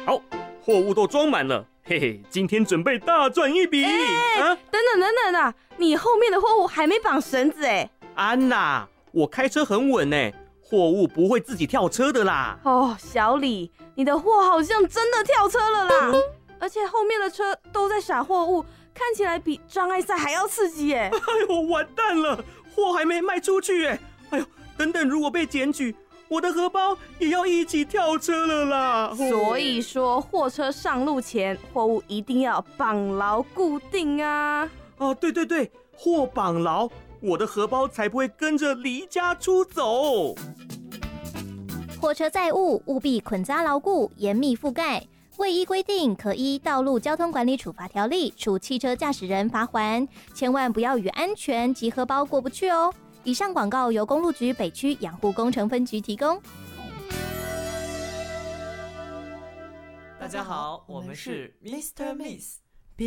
好，货物都装满了，嘿嘿，今天准备大赚一笔。 等等啊，你后面的货物还没绑绳子哎。 安娜，我开车很稳哎，货物不会自己跳车的啦。 哦，小李，你的货好像真的跳车了啦，而且后面的车都在撒货物，看起来比障碍赛还要刺激耶。 哎呦，完蛋了，货还没卖出去哎。哎呦，等等，如果被检举，我的荷包也要一起跳车了啦。 所以说，货车上路前，货物一定要绑牢固定啊。 哦，对，货绑牢，我的荷包才不会跟着离家出走。 货车载物务必捆扎牢固，严密覆盖。未依规定，可依《道路交通管理处罚条例》处汽车驾驶人罚锾。千万不要与安全及荷包过不去哦。以上广告由公路局北区养护工程分局提供。 大家好，我们是 Mr. Miss。